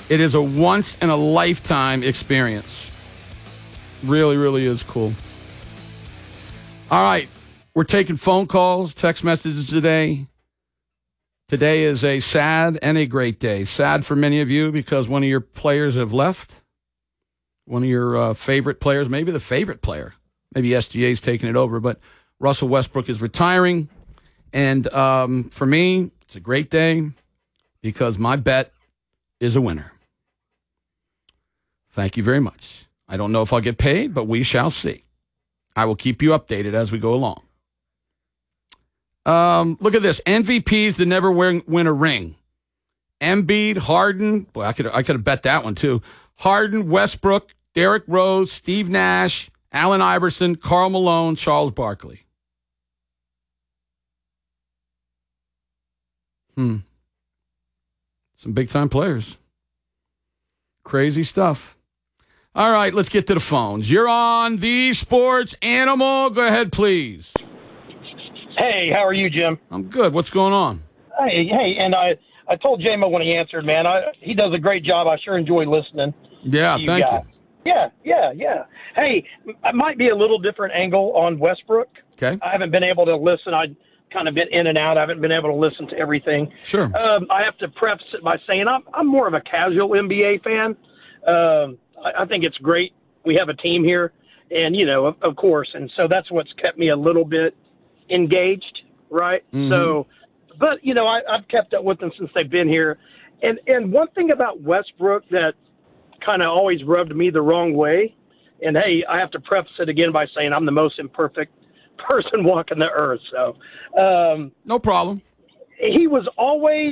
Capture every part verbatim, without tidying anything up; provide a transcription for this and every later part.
It is a once-in-a-lifetime experience. Really, really is cool. All right. We're taking phone calls, text messages today. Today is a sad and a great day. Sad for many of you because one of your players have left. One of your uh, favorite players, maybe the favorite player. Maybe S G A's taking it over, but Russell Westbrook is retiring. And um, for me, it's a great day because my bet is a winner. Thank you very much. I don't know if I'll get paid, but we shall see. I will keep you updated as we go along. Um, look at this. M V Ps that never win, win a ring. Embiid, Harden. Boy, I could I could have bet that one too. Harden, Westbrook, Derrick Rose, Steve Nash, Allen Iverson, Karl Malone, Charles Barkley. Hmm. Some big-time players. Crazy stuff. All right, let's get to the phones. You're on the Sports Animal. Go ahead, please. Hey, how are you, Jim? I'm good. What's going on? Hey, hey, and I, I told J-Mo when he answered, man, I, he does a great job. I sure enjoy listening. Yeah, you thank guys. you. Yeah, yeah, yeah. Hey, it might be a little different angle on Westbrook. Okay. I haven't been able to listen. I've kind of been in and out. I haven't been able to listen to everything. Sure. Um, I have to preface it by saying I'm, I'm more of a casual N B A fan. Um, I, I think it's great. We have a team here, and, you know, of, of course, and so that's what's kept me a little bit engaged, right? Mm-hmm. So, but, you know, I, I've kept up with them since they've been here. And, and one thing about Westbrook that kind of always rubbed me the wrong way, and, hey, I have to preface it again by saying I'm the most imperfect person walking the earth. So, um, no problem. He was always,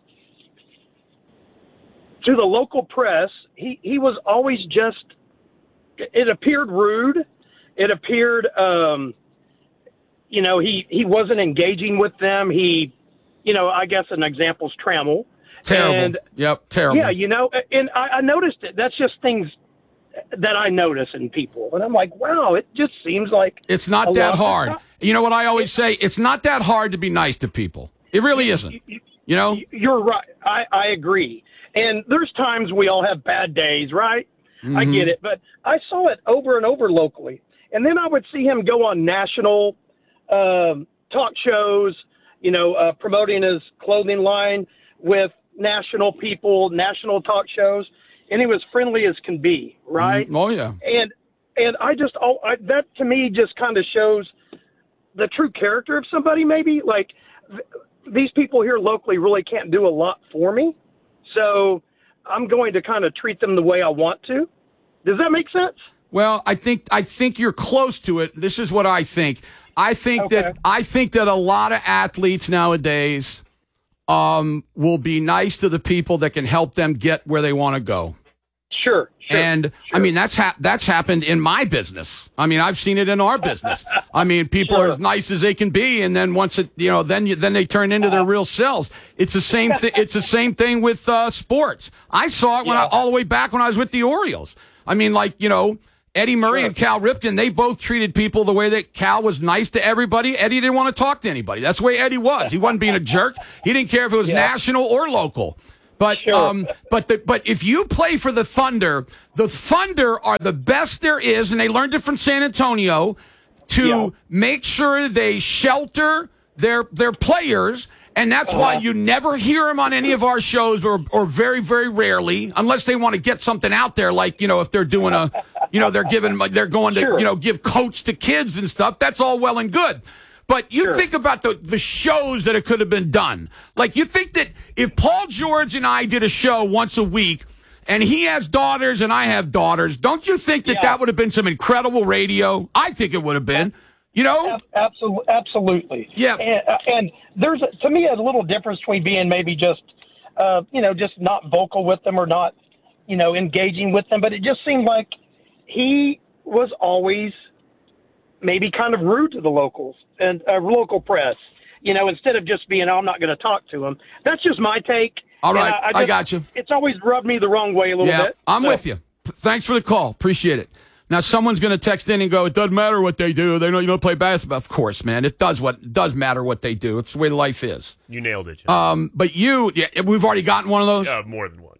to the local press, he, he was always just, it appeared rude. It appeared, um, you know, he, he wasn't engaging with them. He, you know, I guess an example is Trammell. Terrible. And, yep, terrible. Yeah, you know, and I, I noticed it. That's just things that I notice in people. And I'm like, wow, it just seems like it's not that hard. You know what I always say? It's not that hard to be nice to people. It really isn't. You, you know? You're right. I, I agree. And there's times we all have bad days, right? Mm-hmm. I get it. But I saw it over and over locally. And then I would see him go on national um, talk shows, you know, uh, promoting his clothing line with national people, national talk shows. And he was friendly as can be, right? Mm-hmm. Oh, yeah. And and I just, oh, I, that to me just kind of shows the true character of somebody maybe. Like, th- these people here locally really can't do a lot for me. So I'm going to kind of treat them the way I want to. Does that make sense? Well, I think I think you're close to it. This is what I think. I think okay. that I think that a lot of athletes nowadays um, will be nice to the people that can help them get where they want to go. Sure, sure. And sure. I mean that's ha- that's happened in my business. I mean I've seen it in our business. I mean people sure. are as nice as they can be, and then once it you know then you, then they turn into their real selves. It's the same thing. It's the same thing with uh, sports. I saw it when yeah. I, all the way back when I was with the Orioles. I mean like you know Eddie Murray sure. and Cal Ripken, they both treated people the way that Cal was nice to everybody. Eddie didn't want to talk to anybody. That's the way Eddie was. He wasn't being a jerk. He didn't care if it was yeah. national or local. But sure. um, but the, but if you play for the Thunder, the Thunder are the best there is, and they learned it from San Antonio to yeah. make sure they shelter their their players, and that's uh-huh. why you never hear them on any of our shows, or or very very rarely, unless they want to get something out there, like you know if they're doing a, you know they're giving they're going to sure. you know give coach to kids and stuff. That's all well and good. But you sure. think about the, the shows that it could have been done. Like, you think that if Paul George and I did a show once a week, and he has daughters and I have daughters, don't you think that yeah. that would have been some incredible radio? I think it would have been. You know? Absolutely. Absolutely. Yeah. And, uh, and there's, a, to me, a little difference between being maybe just, uh, you know, just not vocal with them or not, you know, engaging with them. But it just seemed like he was always maybe kind of rude to the locals and uh, local press, you know, instead of just being, oh, I'm not going to talk to him. That's just my take. All right. I, I, just, I got you. It's always rubbed me the wrong way a little yeah, bit. I'm so. with you. Thanks for the call. Appreciate it. Now, someone's going to text in and go, it doesn't matter what they do. They don't, you don't play basketball. Of course, man. It does what it does matter what they do. It's the way life is. You nailed it, John. Um, but you, yeah, we've already gotten one of those? Yeah, more than one.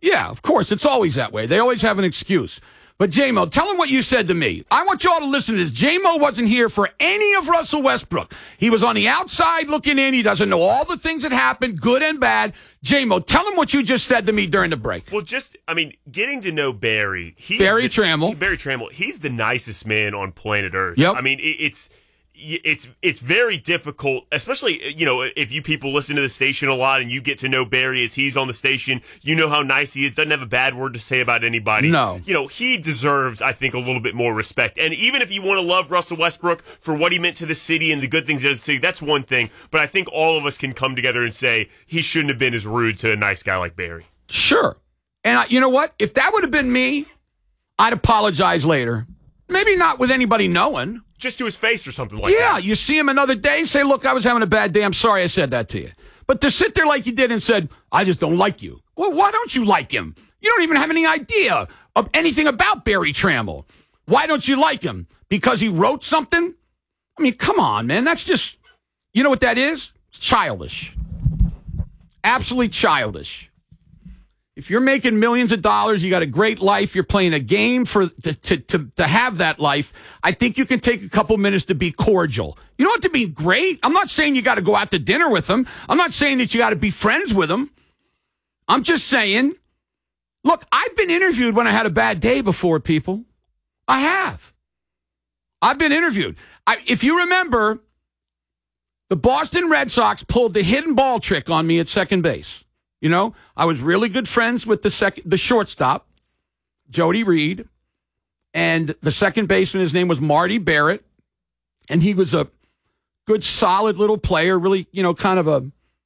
Yeah, of course. It's always that way. They always have an excuse. But, J-Mo, tell him what you said to me. I want you all to listen to this. J-Mo wasn't here for any of Russell Westbrook. He was on the outside looking in. He doesn't know all the things that happened, good and bad. J-Mo, tell him what you just said to me during the break. Well, just, I mean, getting to know Barry. He's Barry the, Trammell. Barry Trammell. He's the nicest man on planet Earth. Yep. I mean, it, it's... It's it's very difficult, especially, you know, if you people listen to the station a lot and you get to know Barry as he's on the station. You know how nice he is. Doesn't have a bad word to say about anybody. No. You know, he deserves, I think, a little bit more respect. And even if you want to love Russell Westbrook for what he meant to the city and the good things he does to the city, that's one thing. But I think all of us can come together and say he shouldn't have been as rude to a nice guy like Barry. Sure. And I, you know what? If that would have been me, I'd apologize later. Maybe not with anybody knowing. Just to his face or something like yeah, that. Yeah, you see him another day, say, look, I was having a bad day. I'm sorry I said that to you. But to sit there like you did and said, I just don't like you. Well, why don't you like him? You don't even have any idea of anything about Barry Trammell. Why don't you like him? Because he wrote something? I mean, come on, man. That's just, you know what that is? It's childish. Absolutely childish. If you're making millions of dollars, you got a great life, you're playing a game for to, to, to, to have that life, I think you can take a couple minutes to be cordial. You don't have to be great. I'm not saying you got to go out to dinner with them. I'm not saying that you got to be friends with them. I'm just saying, look, I've been interviewed when I had a bad day before, people. I have. I've been interviewed. I, if you remember, the Boston Red Sox pulled the hidden ball trick on me at second base. You know, I was really good friends with the second, the shortstop, Jody Reed, and the second baseman, his name was Marty Barrett, and he was a good, solid little player, really, you know, kind of a,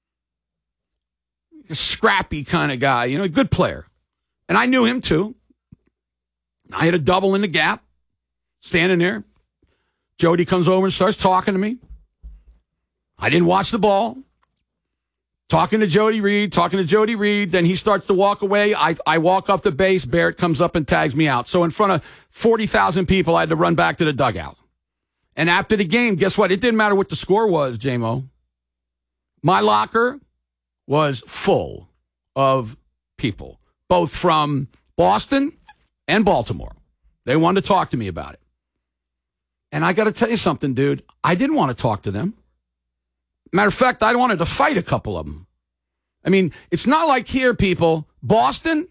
a scrappy kind of guy, you know, a good player. And I knew him, too. I had a double in the gap, standing there. Jody comes over and starts talking to me. I didn't watch the ball. Talking to Jody Reed, talking to Jody Reed, then he starts to walk away. I I walk off the base. Barrett comes up and tags me out. So in front of forty thousand people, I had to run back to the dugout. And after the game, guess what? It didn't matter what the score was, J-Mo. My locker was full of people, both from Boston and Baltimore. They wanted to talk to me about it. And I got to tell you something, dude. I didn't want to talk to them. Matter of fact, I wanted to fight a couple of them. I mean, it's not like here, people. Boston,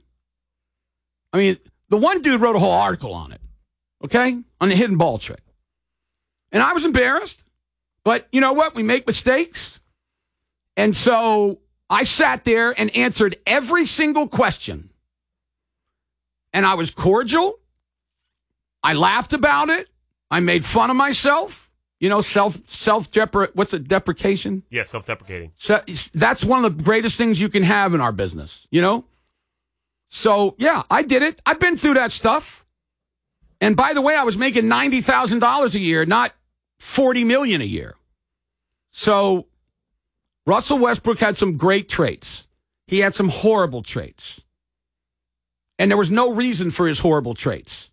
I mean, the one dude wrote a whole article on it, okay, on the hidden ball trick. And I was embarrassed. But you know what? We make mistakes. And so I sat there and answered every single question. And I was cordial. I laughed about it. I made fun of myself. You know, self, self-depre- what's it, deprecation? Yeah, self-deprecating. So that's one of the greatest things you can have in our business, you know? So, yeah, I did it. I've been through that stuff. And by the way, I was making ninety thousand dollars a year, not forty million dollars a year. So Russell Westbrook had some great traits. He had some horrible traits. And there was no reason for his horrible traits.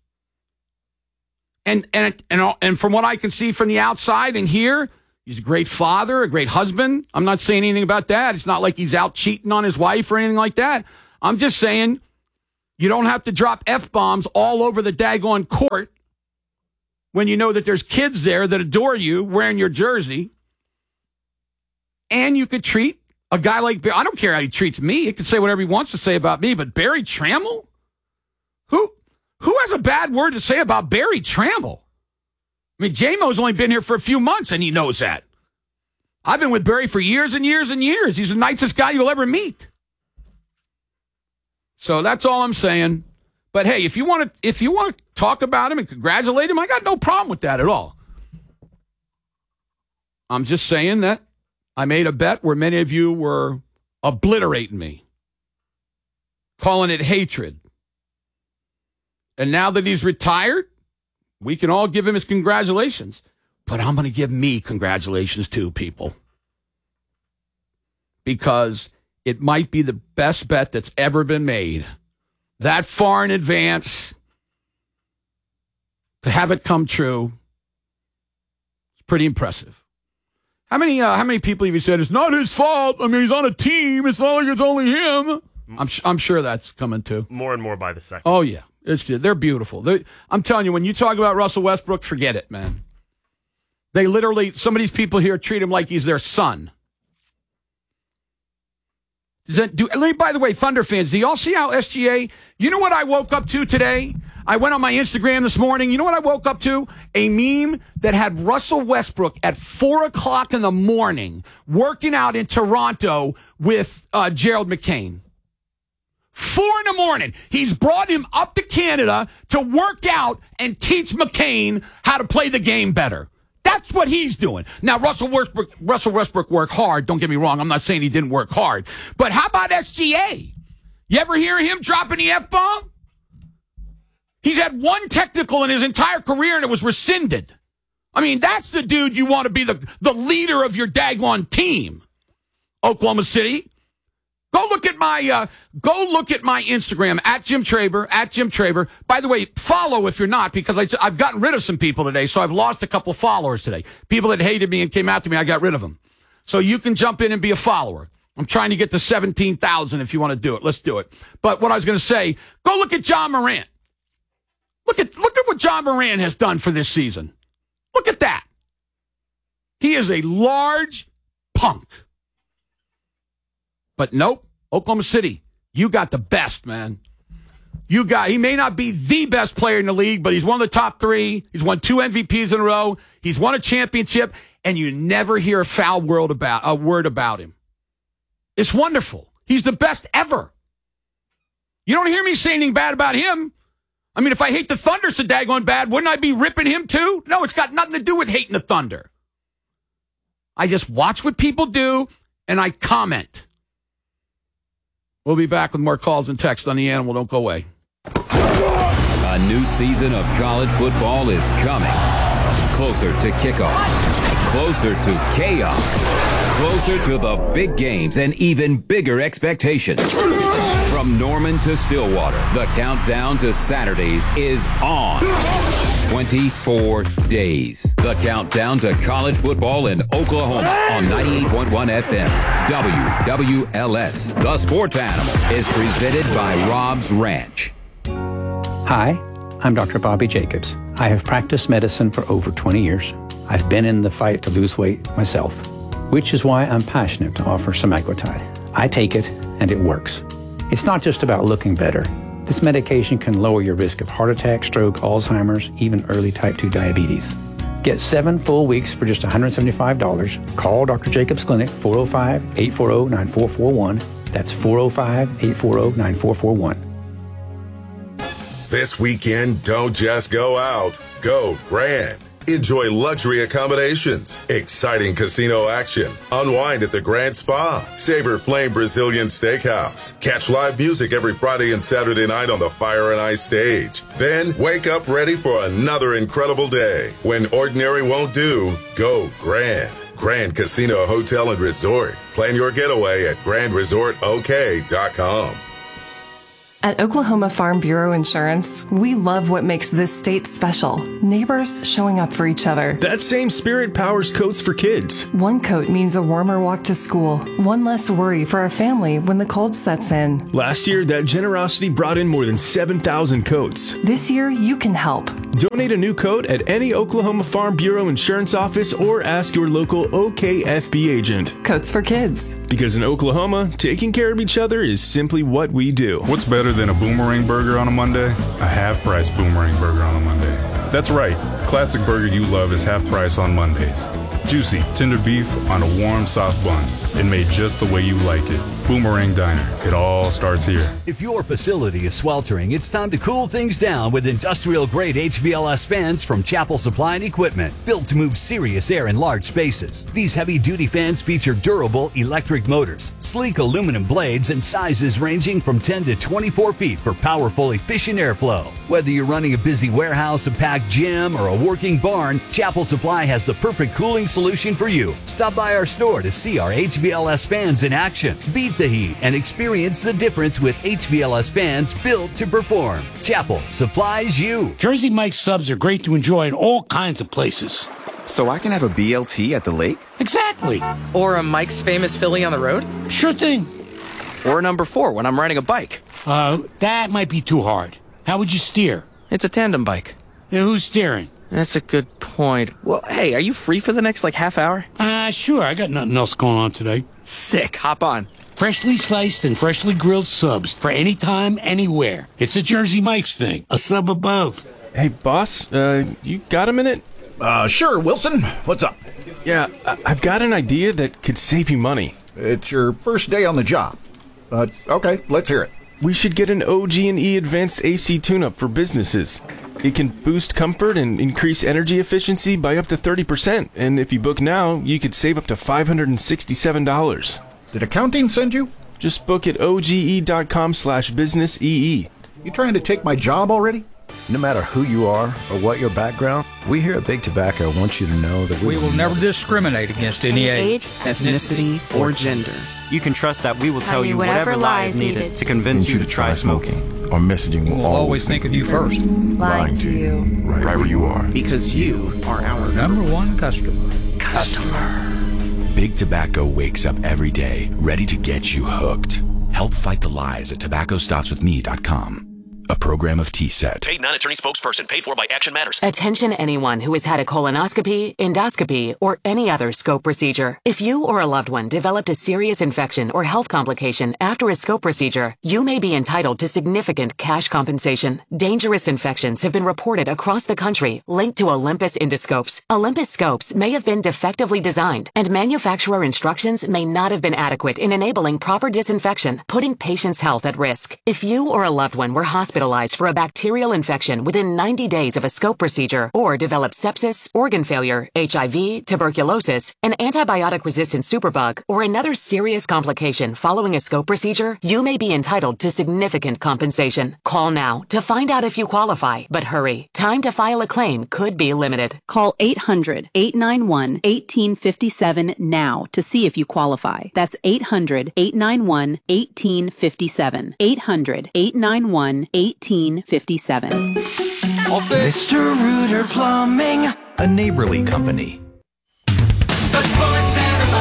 And and and and from what I can see from the outside and here, he's a great father, a great husband. I'm not saying anything about that. It's not like he's out cheating on his wife or anything like that. I'm just saying you don't have to drop F-bombs all over the daggone court when you know that there's kids there that adore you wearing your jersey. And you could treat a guy like Barry. I don't care how he treats me. He can say whatever he wants to say about me. But Barry Trammell? Who? Who has a bad word to say about Barry Trammell? I mean, J-Mo's only been here for a few months, and he knows that. I've been with Barry for years and years and years. He's the nicest guy you'll ever meet. So that's all I'm saying. But hey, if you want to, if you want to talk about him and congratulate him, I got no problem with that at all. I'm just saying that I made a bet where many of you were obliterating me, calling it hatred. And now that he's retired, we can all give him his congratulations. But I'm going to give me congratulations too, people. Because it might be the best bet that's ever been made. That far in advance, to have it come true, it's pretty impressive. How many uh, how many people have you said, it's not his fault? I mean, he's on a team. It's not like it's only him. I'm I'm sure that's coming too. More and more by the second. Oh yeah, it's they're beautiful. They're, I'm telling you, when you talk about Russell Westbrook, forget it, man. They literally, some of these people here treat him like he's their son. Does that do, let me, by the way, Thunder fans, do y'all see how S G A, you know what I woke up to today? I went on my Instagram this morning. You know what I woke up to? A meme that had Russell Westbrook at four o'clock in the morning working out in Toronto with uh, Gerald McCain. Four in the morning. He's brought him up to Canada to work out and teach McCain how to play the game better. That's what he's doing. Now, Russell Westbrook, Russell Westbrook worked hard. Don't get me wrong. I'm not saying he didn't work hard. But how about S G A? You ever hear him dropping the F-bomb? He's had one technical in his entire career, and it was rescinded. I mean, that's the dude you want to be the, the leader of your daggone team. Oklahoma City. Go look at my uh, go look at my Instagram at Jim Traber at Jim Traber. By the way, follow if you're not, because I, I've gotten rid of some people today, so I've lost a couple followers today. People that hated me and came after me, I got rid of them. So you can jump in and be a follower. I'm trying to get to seventeen thousand if you want to do it. Let's do it. But what I was going to say, go look at John Morant. Look at look at what John Morant has done for this season. Look at that. He is a large punk. But nope, Oklahoma City, you got the best, man. You got, he may not be the best player in the league, but he's one of the top three. He's won two M V Ps in a row. He's won a championship, and you never hear a foul word about, a word about him. It's wonderful. He's the best ever. You don't hear me say anything bad about him. I mean, if I hate the Thunder so daggone bad, wouldn't I be ripping him too? No, it's got nothing to do with hating the Thunder. I just watch what people do, and I comment. We'll be back with more calls and texts on the Animal. Don't go away. A new season of college football is coming. Closer to kickoff. Closer to chaos. Closer to the big games and even bigger expectations. From Norman to Stillwater, the countdown to Saturdays is on. twenty-four days. The countdown to college football in Oklahoma on ninety-eight point one F M. W W L S. The Sports Animal is presented by Rob's Ranch. Hi, I'm Doctor Bobby Jacobs. I have practiced medicine for over twenty years. I've been in the fight to lose weight myself, which is why I'm passionate to offer semaglutide. I take it, and it works. It's not just about looking better. This medication can lower your risk of heart attack, stroke, Alzheimer's, even early type two diabetes. Get seven full weeks for just one hundred seventy-five dollars. Call Doctor Jacobs Clinic, four oh five, eight four oh, nine four four one. That's four oh five, eight four oh, nine four four one. This weekend, don't just go out. Go Grand. Enjoy luxury accommodations, exciting casino action, unwind at the Grand Spa, savor Flame Brazilian Steakhouse, catch live music every Friday and Saturday night on the Fire and Ice stage. Then wake up ready for another incredible day. When ordinary won't do, go Grand. Grand Casino Hotel and Resort. Plan your getaway at grand resort o k dot com. At Oklahoma Farm Bureau Insurance, we love what makes this state special. Neighbors showing up for each other. That same spirit powers coats for kids. One coat means a warmer walk to school. One less worry for our family when the cold sets in. Last year, that generosity brought in more than seven thousand coats. This year, you can help. Donate a new coat at any Oklahoma Farm Bureau Insurance office or ask your local O K F B agent. Coats for kids. Because in Oklahoma, taking care of each other is simply what we do. What's better than a Boomerang burger on a Monday? A half-price Boomerang burger on a Monday. That's right. The classic burger you love is half price on Mondays. Juicy, tender beef on a warm, soft bun. And made just the way you like it. Boomerang Diner. It all starts here. If your facility is sweltering, it's time to cool things down with industrial-grade H V L S fans from Chapel Supply and Equipment, built to move serious air in large spaces. These heavy-duty fans feature durable electric motors, sleek aluminum blades, and sizes ranging from ten to twenty-four feet for powerful, efficient airflow. Whether you're running a busy warehouse, a packed gym, or a working barn, Chapel Supply has the perfect cooling solution for you. Stop by our store to see our H V L S fans in action. Beat the heat and experience the difference with H V L S fans built to perform. Chapel supplies you. Jersey Mike's subs are great to enjoy in all kinds of places. So I can have a B L T at the lake? Exactly. Or a Mike's Famous Philly on the road? Sure thing. Or number four when I'm riding a bike. Uh, that might be too hard. How would you steer? It's a tandem bike. And who's steering? That's a good point. Well, hey, are you free for the next, like, half hour? Uh, sure. I got nothing else going on today. Sick. Hop on. Freshly sliced and freshly grilled subs for any time, anywhere. It's a Jersey Mike's thing. A sub above. Hey, boss, uh, you got a minute? Uh, sure, Wilson. What's up? Yeah, I- I've got an idea that could save you money. It's your first day on the job. But, okay, let's hear it. We should get an O G and E Advanced A C tune-up for businesses. It can boost comfort and increase energy efficiency by up to thirty percent. And if you book now, you could save up to five hundred sixty-seven dollars. Did accounting send you? Just book at oge.com slash business EE. You trying to take my job already? No matter who you are or what your background, we here at Big Tobacco want you to know that we, we will never discriminate against any age, ethnicity, or gender. You can trust that we will tell you whatever lie is needed to convince you to try smoking. Our messaging will we'll always think of you first. Lying to you, right where you are. Because you are our number one customer. Customer. Big Tobacco wakes up every day, ready to get you hooked. Help fight the lies at tobacco stops with me dot com. A program of T S E T. Paid non-attorney spokesperson. Paid for by Action Matters. Attention anyone who has had a colonoscopy, endoscopy, or any other scope procedure. If you or a loved one developed a serious infection or health complication after a scope procedure, you may be entitled to significant cash compensation. Dangerous infections have been reported across the country linked to Olympus endoscopes. Olympus scopes may have been defectively designed, and manufacturer instructions may not have been adequate in enabling proper disinfection, putting patients' health at risk. If you or a loved one were hospitalized hospitalized for a bacterial infection within ninety days of a scope procedure, or developed sepsis, organ failure, H I V, tuberculosis, an antibiotic-resistant superbug, or another serious complication following a scope procedure, you may be entitled to significant compensation. Call now to find out if you qualify, but hurry. Time to file a claim could be limited. Call eight hundred, eight nine one, one eight five seven now to see if you qualify. That's eight hundred, eight nine one, one eight five seven. eight hundred, eight nine one, eight five seven. Mister Rooter Plumbing, a neighborly company. The Sports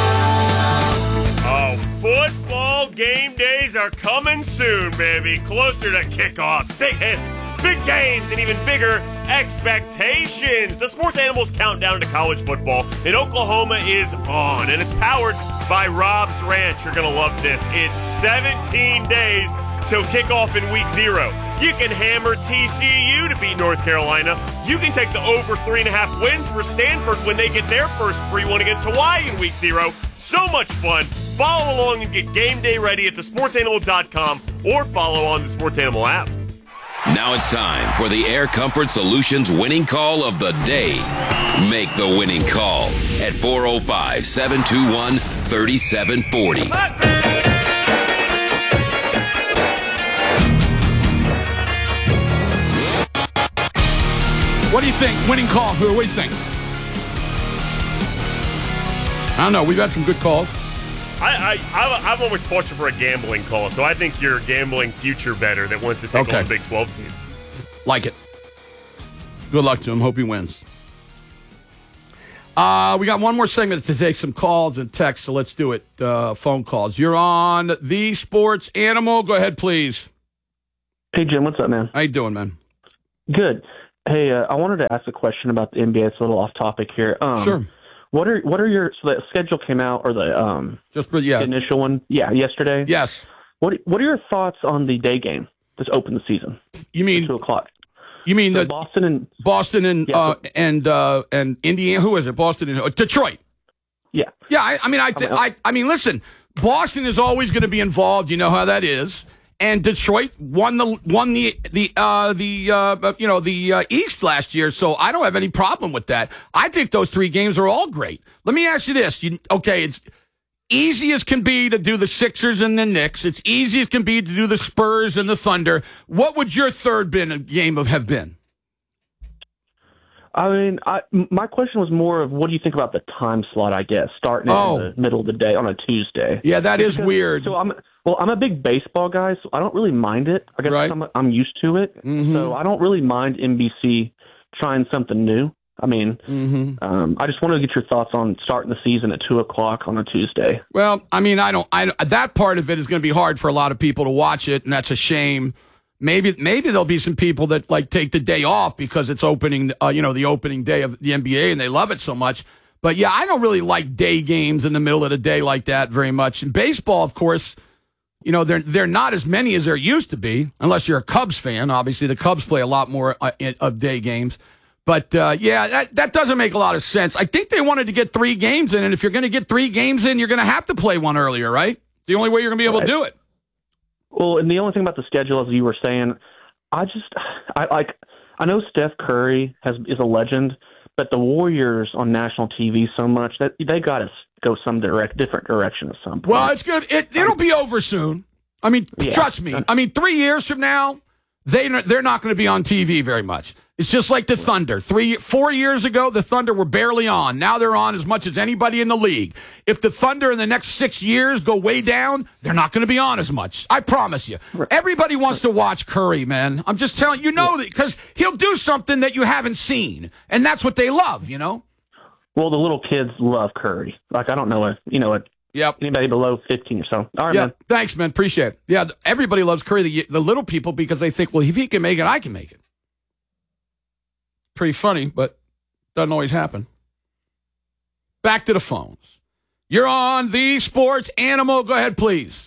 Animal. Oh, football game days are coming soon, baby. Closer to kickoffs, big hits, big games, and even bigger expectations. The Sports Animals countdown to college football in Oklahoma is on, and it's powered by Rob's Ranch. You're going to love this. It's seventeen days till kickoff in week zero. You can hammer T C U to beat North Carolina. You can take the over three and a half wins for Stanford when they get their first free one against Hawaii in week zero. So much fun. Follow along and get game day ready at the sports animal dot com or follow on the Sports Animal app. Now it's time for the Air Comfort Solutions winning call of the day. Make the winning call at four oh five, seven two one, three seven four oh. What do you think? Winning call. What do you think? I don't know. We've had some good calls. I, I, I'm always pushing for a gambling call, so I think you're a gambling future better that wants to take Okay. all the Big twelve teams. Like it. Good luck to him. Hope he wins. Uh, we got one more segment to take some calls and texts, so let's do it. Uh, phone calls. You're on the Sports Animal. Go ahead, please. Hey, Jim. What's up, man? How you doing, man? Good. Hey, uh, I wanted to ask a question about the N B A. It's a little off topic here. Um, Sure. What are what are your so the schedule came out or the um just for, yeah the initial one yeah yesterday yes what what are your thoughts on the day game that's open the season? You mean two o'clock? You mean so the Boston and Boston and yeah, uh, and uh, and Indiana? Who is it? Boston and uh, Detroit. Yeah, yeah. I, I mean, I, th- I I mean, listen. Boston is always going to be involved. You know how that is. And Detroit won the won the the uh, the uh, you know the uh, East last year, so I don't have any problem with that. I think those three games are all great. Let me ask you this: you, okay, it's easy as can be to do the Sixers and the Knicks. It's easy as can be to do the Spurs and the Thunder. What would your third been a game of have been? I mean, I, my question was more of what do you think about the time slot? I guess starting Oh. in the middle of the day on a Tuesday. Yeah, that is Because- weird. So I'm well, I'm a big baseball guy, so I don't really mind it. I guess Right. I'm I'm used to it, Mhm. so I don't really mind N B C trying something new. I mean, mm-hmm. um, I just wanted to get your thoughts on starting the season at two o'clock on a Tuesday. Well, I mean, I don't. I that part of it is going to be hard for a lot of people to watch it, and that's a shame. Maybe maybe there'll be some people that like take the day off because it's opening, uh, you know, the opening day of the N B A, and they love it so much. But yeah, I don't really like day games in the middle of the day like that very much. And baseball, of course, you know, they're they're not as many as there used to be, unless you're a Cubs fan. Obviously, the Cubs play a lot more uh, of day games. But, uh, yeah, that, that doesn't make a lot of sense. I think they wanted to get three games in, and if you're going to get three games in, you're going to have to play one earlier, right? The only way you're going to be able right. to do it. Well, and the only thing about the schedule, as you were saying, I just, I like, I know Steph Curry has is a legend, but the Warriors on national T V so much that they got to go some direct, different direction at some point. Well, it's good. It, it'll be over soon. I mean, yeah. trust me. I mean, three years from now, they, they're not going to be on T V very much. It's just like the Thunder. Three, four years ago, the Thunder were barely on. Now they're on as much as anybody in the league. If the Thunder in the next six years go way down, they're not going to be on as much. I promise you. Everybody wants to watch Curry, man. I'm just telling you, you know, because he'll do something that you haven't seen, and that's what they love, you know? Well, the little kids love Curry. Like, I don't know if, you know, if yep. anybody below fifteen or so. All right, yeah, man. Thanks, man. Appreciate it. Yeah, everybody loves Curry, the, the little people, because they think, well, if he can make it, I can make it. Pretty funny, but doesn't always happen. Back to the phones. You're on the Sports Animal. Go ahead, please.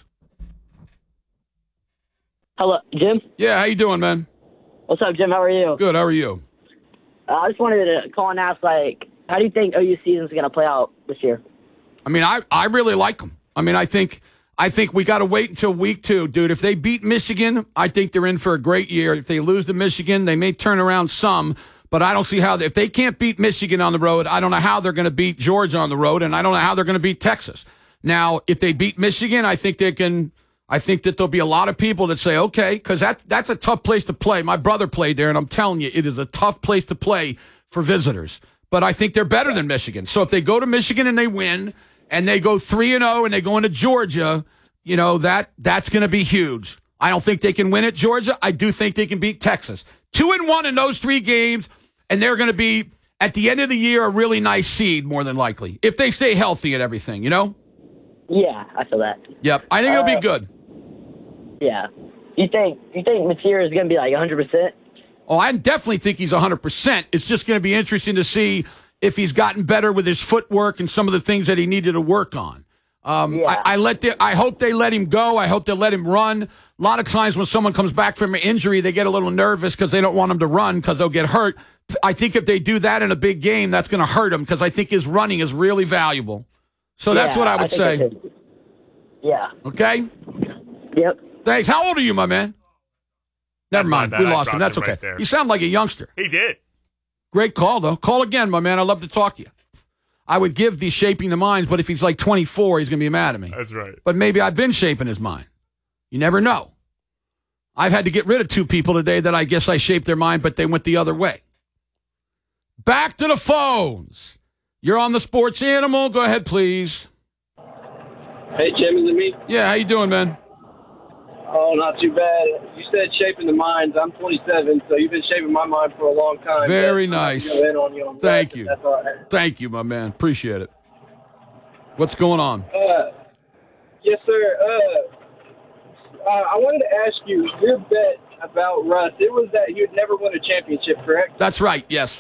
Hello, Jim? Yeah, how you doing, man? What's up, Jim? How are you? Good, how are you? Uh, I just wanted to call and ask, like, how do you think O U season's going to play out this year? I mean, I, I really like them. I mean, I think I think we got to wait until week two, dude. If they beat Michigan, I think they're in for a great year. If they lose to Michigan, they may turn around some. But I don't see how, if they can't beat Michigan on the road, I don't know how they're going to beat Georgia on the road, and I don't know how they're going to beat Texas. Now, if they beat Michigan, I think they can, I think that there'll be a lot of people that say, okay, because that, that's a tough place to play. My brother played there, and I'm telling you, it is a tough place to play for visitors. But I think they're better than Michigan. So if they go to Michigan and they win, and they go three and oh, and they go into Georgia, you know, that that's going to be huge. I don't think they can win at Georgia. I do think they can beat Texas. Two and one in those three games, and they're going to be, at the end of the year, a really nice seed, more than likely, if they stay healthy and everything, you know? Yeah, I feel that. Yep, I think uh, it'll be good. Yeah. You think you think Mateer is going to be like one hundred percent? Oh, I definitely think he's one hundred percent. It's just going to be interesting to see if he's gotten better with his footwork and some of the things that he needed to work on. Um, yeah. I, I let the, I hope they let him go. I hope they let him run. A lot of times when someone comes back from an injury, they get a little nervous because they don't want him to run because they'll get hurt. I think if they do that in a big game, that's going to hurt him because I think his running is really valuable. So yeah, that's what I would I say. I yeah. Okay? Yep. Thanks. How old are you, my man? Never That's mind. my We bad. I lost him. dropped That's him okay. right there. You sound like a youngster. He did. Great call, though. Call again, my man. I'd love to talk to you. I would give the shaping the minds, but if he's like twenty-four, he's going to be mad at me. That's right. But maybe I've been shaping his mind. You never know. I've had to get rid of two people today that I guess I shaped their mind, but they went the other way. Back to the phones. You're on the Sports Animal. Go ahead, please. Hey, Jim, is it me? Yeah, how you doing, man? Oh, not too bad. You said shaping the minds. I'm twenty-seven, so you've been shaping my mind for a long time. Very but nice. I'm in on you on Thank that, you. That's all right. Thank you, my man. Appreciate it. What's going on? Uh, yes, sir. Uh, uh, I wanted to ask you, your bet about Russ, it was that he would never win a championship, correct? That's right, yes.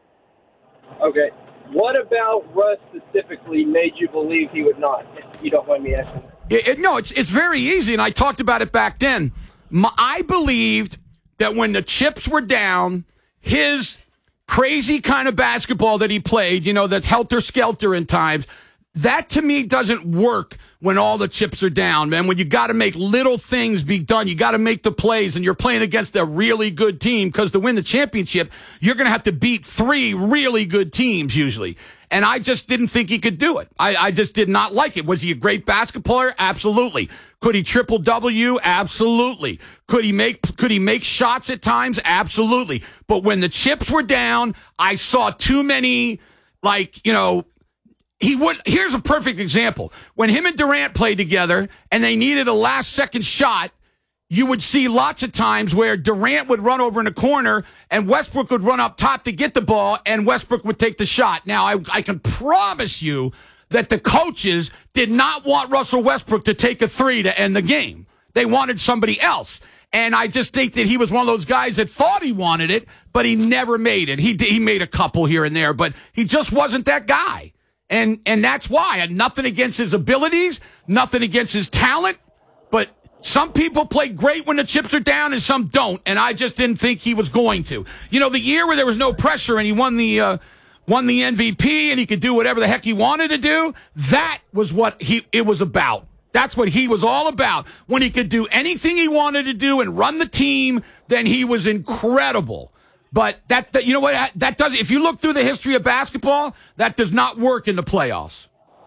Okay. What about Russ specifically made you believe he would not, if you don't mind me asking? It, it, no, it's it's very easy, and I talked about it back then. My, I believed that when the chips were down, his crazy kind of basketball that he played, you know, that's helter-skelter in times, that to me doesn't work when all the chips are down, man. When you got to make little things be done, you got to make the plays, and you're playing against a really good team because to win the championship, you're going to have to beat three really good teams usually. And I just didn't think he could do it. I, I just did not like it. Was he a great basketball player? Absolutely. Could he triple W? Absolutely. Could he make could he make shots at times? Absolutely. But when the chips were down, I saw too many, like, you know, He would. Here's a perfect example. When him and Durant played together and they needed a last second shot, you would see lots of times where Durant would run over in the corner and Westbrook would run up top to get the ball and Westbrook would take the shot. Now, I, I can promise you that the coaches did not want Russell Westbrook to take a three to end the game. They wanted somebody else. And I just think that he was one of those guys that thought he wanted it, but he never made it. He he made a couple here and there, but he just wasn't that guy. And and that's why. And nothing against his abilities, nothing against his talent, but some people play great when the chips are down and some don't, and I just didn't think he was going to. You know, the year where there was no pressure and he won the uh, won the M V P and he could do whatever the heck he wanted to do, that was what he it was about. That's what he was all about. When he could do anything he wanted to do and run the team, then he was incredible. But that, that you know what, that does, if you look through the history of basketball, that does not work in the playoffs.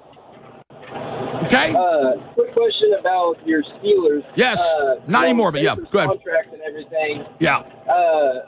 Okay? Uh, quick question about your Steelers. Yes. Uh, Not anymore, but yeah, go ahead. Contract and everything. Yeah. Uh,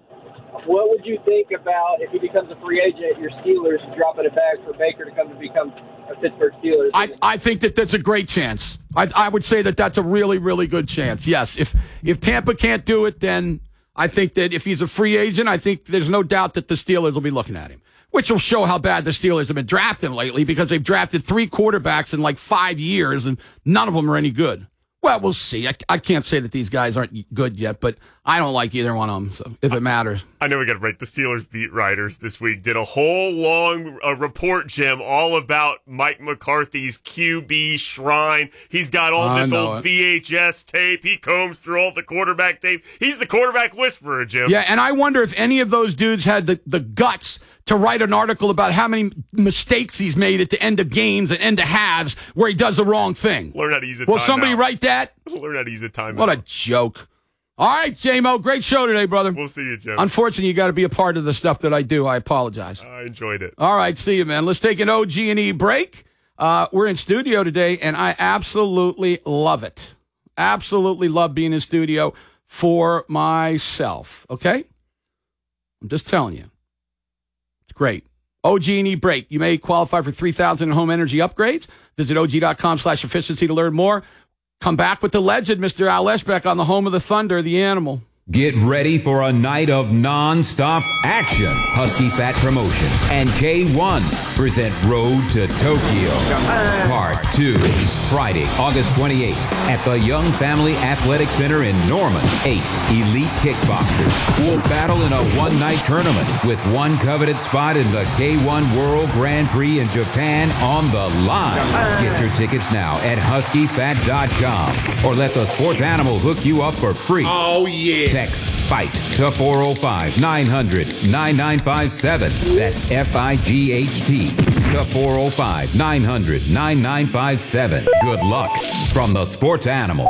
what would you think about if he becomes a free agent, your Steelers dropping a bag for Baker to come to become a Pittsburgh Steelers? I, I think that that's a great chance. I, I would say that that's a really, really good chance. Yes. If if Tampa can't do it, then I think that if he's a free agent, I think there's no doubt that the Steelers will be looking at him, which will show how bad the Steelers have been drafting lately because they've drafted three quarterbacks in like five years and none of them are any good. Well, we'll see. I, I can't say that these guys aren't good yet, but I don't like either one of them, so if it matters. I know we got to break. The Steelers beat writers this week did a whole long uh, report, Jim, all about Mike McCarthy's Q B shrine. He's got all this old it. V H S tape. He combs through all the quarterback tape. He's the quarterback whisperer, Jim. Yeah, and I wonder if any of those dudes had the, the guts to write an article about how many mistakes he's made at the end of games and end of halves where he does the wrong thing. Learn how to use a timeout. Will somebody write that? Learn how to use a timeout. What a joke. All right, J-Mo, great show today, brother. We'll see you, Jim. Unfortunately, you got to be a part of the stuff that I do. I apologize. I enjoyed it. All right, see you, man. Let's take an O G and E break. Uh, we're in studio today, and I absolutely love it. Absolutely love being in studio for myself, okay? I'm just telling you. It's great. O G and E break. You may qualify for three thousand dollars in home energy upgrades. Visit Og.com slash efficiency to learn more. Come back with the legend, Mister Al Eshbeck, on the home of the Thunder, the animal. Get ready for a night of non-stop action. Husky Fat Promotions and K one present Road to Tokyo. Part two. Friday, August twenty-eighth at the Young Family Athletic Center in Norman. Eight elite kickboxers will battle in a one-night tournament with one coveted spot in the K one World Grand Prix in Japan on the line. Get your tickets now at husky fat dot com or let the sports animal hook you up for free. Oh, yeah. Text FIGHT to four oh five, nine hundred, nine nine five seven. That's F I G H T to four oh five, nine hundred, nine nine five seven. Good luck from the sports animal.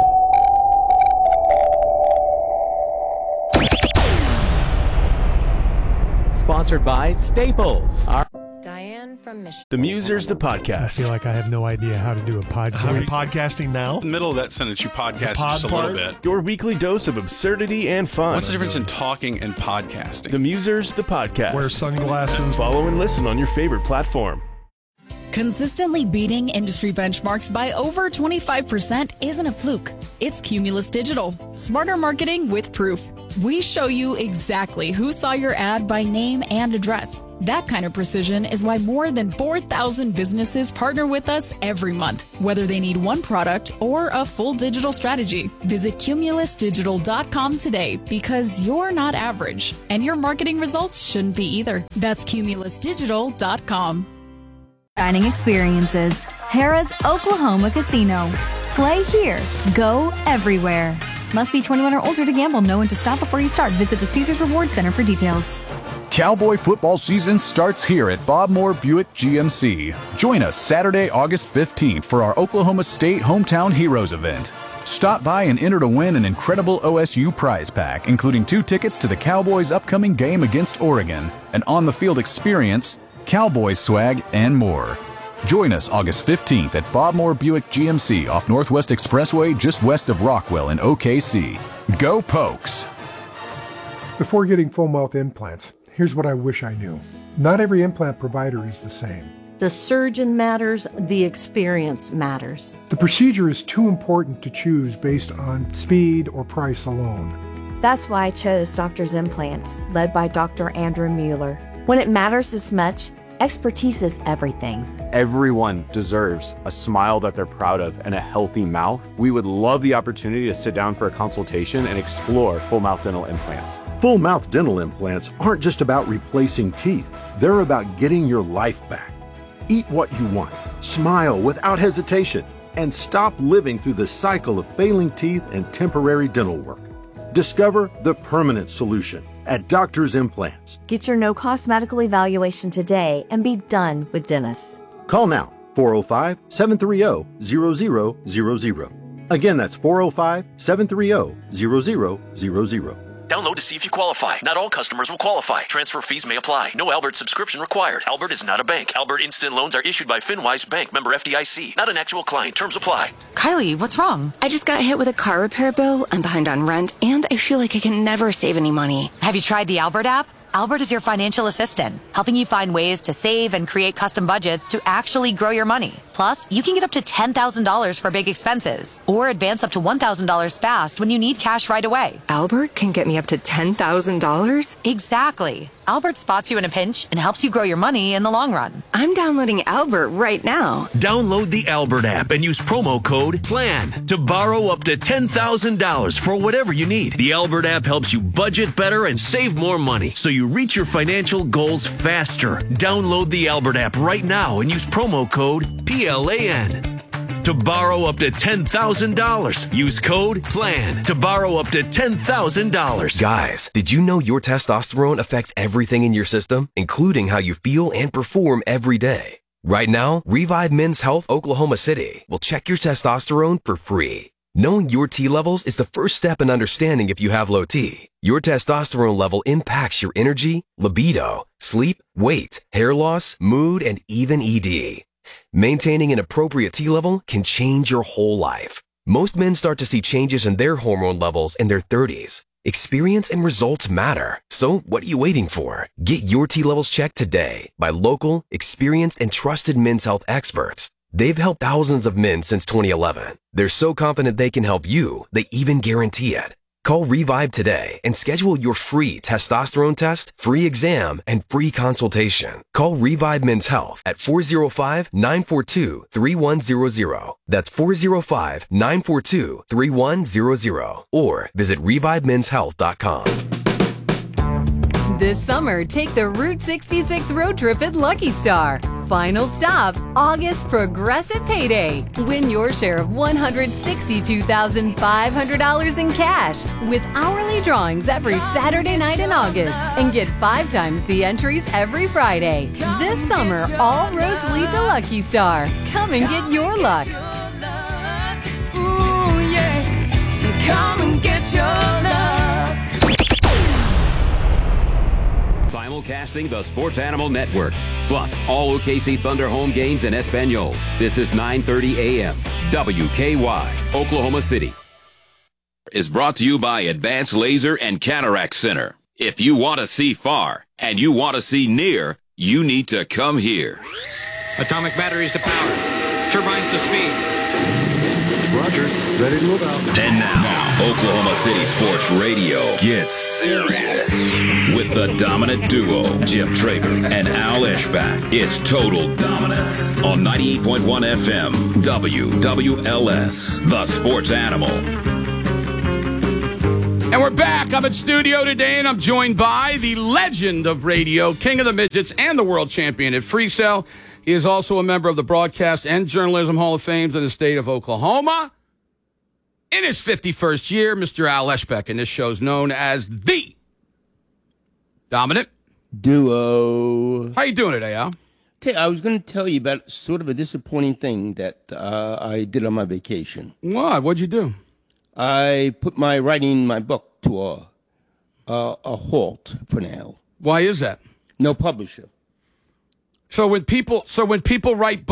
Sponsored by Staples. Our- Diane from Michigan. The Musers, the podcast. I feel like I have no idea how to do a podcast. I'm podcasting now. In the middle of that sentence, you podcast just a little bit. Your weekly dose of absurdity and fun. What's the difference in talking and podcasting? The Musers, the podcast. Wear sunglasses. Follow and listen on your favorite platform. Consistently beating industry benchmarks by over twenty-five percent isn't a fluke. It's Cumulus Digital. Smarter marketing with proof. We show you exactly who saw your ad by name and address. That kind of precision is why more than four thousand businesses partner with us every month, whether they need one product or a full digital strategy. Visit cumulus digital dot com today because you're not average, and your marketing results shouldn't be either. That's cumulus digital dot com. Dining experiences. Harrah's Oklahoma Casino. Play here. Go everywhere. Must be twenty-one or older to gamble. Know when to stop before you start. Visit the Caesars Rewards Center for details. Cowboy football season starts here at Bob Moore Buick G M C. Join us Saturday, August fifteenth for our Oklahoma State Hometown Heroes event. Stop by and enter to win an incredible O S U prize pack, including two tickets to the Cowboys' upcoming game against Oregon, an on-the-field experience, Cowboys swag, and more. Join us August fifteenth at Bob Moore Buick G M C off Northwest Expressway just west of Rockwell in O K C. Go Pokes! Before getting full mouth implants, here's what I wish I knew. Not every implant provider is the same. The surgeon matters, the experience matters. The procedure is too important to choose based on speed or price alone. That's why I chose Doctor's Implants, led by Doctor Andrew Mueller. When it matters this much, expertise is everything. Everyone deserves a smile that they're proud of and a healthy mouth. We would love the opportunity to sit down for a consultation and explore full mouth dental implants. Full mouth dental implants aren't just about replacing teeth. They're about getting your life back. Eat what you want, smile without hesitation, and stop living through the cycle of failing teeth and temporary dental work. Discover the permanent solution at Doctor's Implants. Get your no-cost medical evaluation today and be done with dentists. Call now, four oh five, seven three zero, zero zero zero zero. Again, that's four oh five, seven three zero, zero zero zero zero. Download to see if you qualify. Not all customers will qualify. Transfer fees may apply. No Albert subscription required. Albert is not a bank. Albert Instant Loans are issued by FinWise Bank, member F D I C. Not an actual client. Terms apply. Kylie, what's wrong? I just got hit with a car repair bill. I'm behind on rent, and I feel like I can never save any money. Have you tried the Albert app? Albert is your financial assistant, helping you find ways to save and create custom budgets to actually grow your money. Plus, you can get up to ten thousand dollars for big expenses, or advance up to one thousand dollars fast when you need cash right away. Albert can get me up to ten thousand dollars? Exactly. Albert spots you in a pinch and helps you grow your money in the long run. I'm downloading Albert right now. Download the Albert app and use promo code PLAN to borrow up to ten thousand dollars for whatever you need. The Albert app helps you budget better and save more money so you reach your financial goals faster. Download the Albert app right now and use promo code P L A N to borrow up to ten thousand dollars. Use code PLAN to borrow up to ten thousand dollars. Guys, did you know your testosterone affects everything in your system, including how you feel and perform every day? Right now, Revive Men's Health Oklahoma City will check your testosterone for free. Knowing your T levels is the first step in understanding if you have low T. Your testosterone level impacts your energy, libido, sleep, weight, hair loss, mood, and even E D. Maintaining an appropriate T level can change your whole life. Most men start to see changes in their hormone levels in their thirties. Experience and results matter. So what are you waiting for? Get your T levels checked today by local, experienced, and trusted men's health experts. They've helped thousands of men since twenty eleven. They're so confident they can help you, they even guarantee it. Call Revive today and schedule your free testosterone test, free exam, and free consultation. Call Revive Men's Health at four oh five, nine four two, three one zero zero. That's four oh five, nine four two, three one zero zero. Or visit revive men's health dot com. This summer, take the Route sixty-six road trip at Lucky Star. Final stop, August Progressive Payday. Win your share of one hundred sixty-two thousand five hundred dollars in cash with hourly drawings every Saturday night in August and get five times the entries every Friday. This summer, all roads lead to Lucky Star. Come and get your luck. Ooh, yeah. Come and get your luck. Simulcasting the Sports Animal Network, plus all O K C Thunder home games in Espanol. This is nine thirty a.m. W K Y, Oklahoma City. Is brought to you by Advanced Laser and Cataract Center. If you want to see far and you want to see near, you need to come here. Atomic batteries to power. Turbines to speed. Roger. Ready to move out. And now, now, Oklahoma City Sports Radio gets serious with the dominant duo, Jim Traeger and Al Eschbach. It's Total Dominance on ninety-eight point one F M, W W L S, the Sports Animal. And we're back. I'm in studio today, and I'm joined by the legend of radio, king of the midgets, and the world champion at Free Cell. He is also a member of the Broadcast and Journalism Hall of Fame in the state of Oklahoma. In his fifty-first year, Mister Al Eschbach, and this show's known as the Dominant Duo. How you doing today, Al? Okay, I was going to tell you about sort of a disappointing thing that uh, I did on my vacation. What? What'd you do? I put my writing my book to a, a, a halt for now. Why is that? No publisher. So when people, so when people write books,